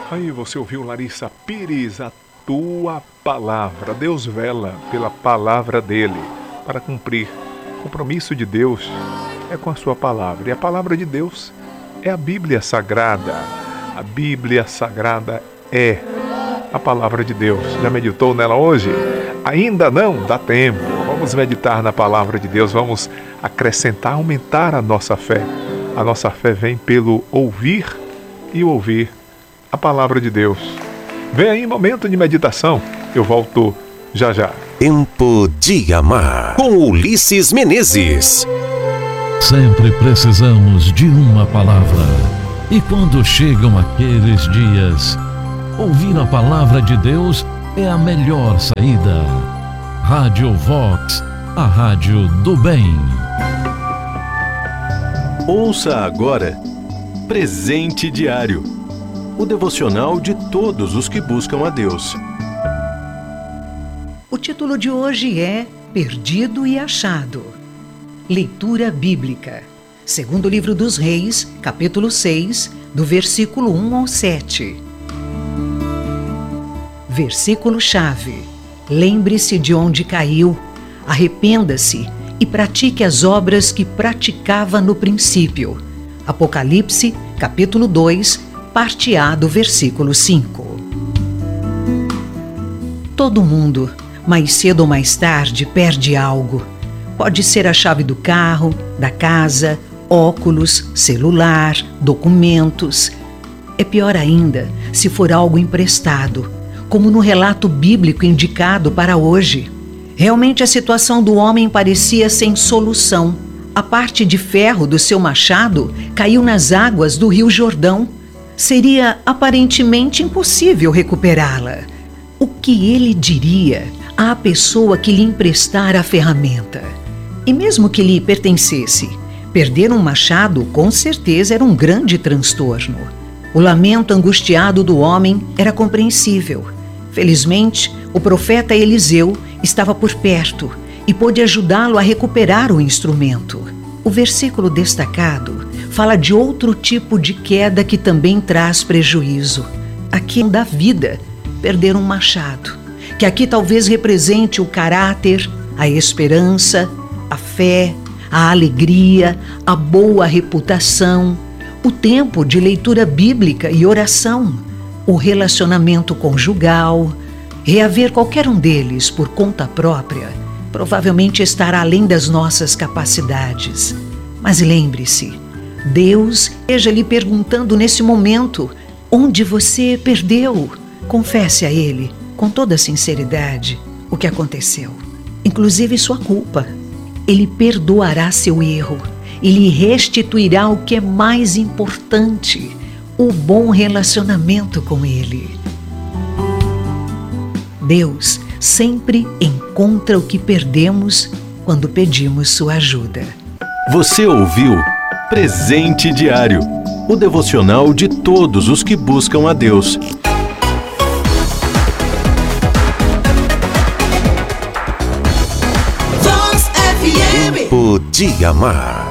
Aí você ouviu Larissa Pires, a tua palavra. Deus vela pela palavra dele para cumprir. O compromisso de Deus é com a sua palavra. E a palavra de Deus é a Bíblia Sagrada. A Bíblia Sagrada é a palavra de Deus. Já meditou nela hoje? Ainda não? Dá tempo. Vamos meditar na palavra de Deus. Vamos acrescentar, aumentar a nossa fé. A nossa fé vem pelo ouvir e ouvir a palavra de Deus. Vem aí momento de meditação. Eu volto já já. Tempo de Amar, com Ulisses Menezes. Sempre precisamos de uma palavra. E quando chegam aqueles dias, ouvir a palavra de Deus é a melhor saída. Rádio Vox, a rádio do bem. Ouça agora Presente Diário, o devocional de todos os que buscam a Deus. O título de hoje é Perdido e Achado. Leitura bíblica. Segundo livro dos Reis, capítulo 6, do versículo 1 ao 7. Versículo-chave. Lembre-se de onde caiu, arrependa-se e pratique as obras que praticava no princípio. Apocalipse, capítulo 2, parte A do versículo 5. Todo mundo, mais cedo ou mais tarde, perde algo. Pode ser a chave do carro, da casa, óculos, celular, documentos. É pior ainda se for algo emprestado, como no relato bíblico indicado para hoje. Realmente a situação do homem parecia sem solução. A parte de ferro do seu machado caiu nas águas do Rio Jordão. Seria aparentemente impossível recuperá-la. O que ele diria à pessoa que lhe emprestara a ferramenta? E mesmo que lhe pertencesse, perder um machado com certeza era um grande transtorno. O lamento angustiado do homem era compreensível. Felizmente, o profeta Eliseu estava por perto e pôde ajudá-lo a recuperar o instrumento. O versículo destacado fala de outro tipo de queda que também traz prejuízo. Aqui da vida, perder um machado, que aqui talvez represente o caráter, a esperança, a fé, a alegria, a boa reputação, o tempo de leitura bíblica e oração, o relacionamento conjugal. Reaver qualquer um deles por conta própria provavelmente estará além das nossas capacidades. Mas lembre-se, Deus esteja lhe perguntando nesse momento onde você perdeu. Confesse a Ele, com toda sinceridade, o que aconteceu, inclusive sua culpa. Ele perdoará seu erro e lhe restituirá o que é mais importante, o bom relacionamento com Ele. Deus sempre encontra o que perdemos quando pedimos sua ajuda. Você ouviu Presente Diário, o devocional de todos os que buscam a Deus. Tempo de Amar.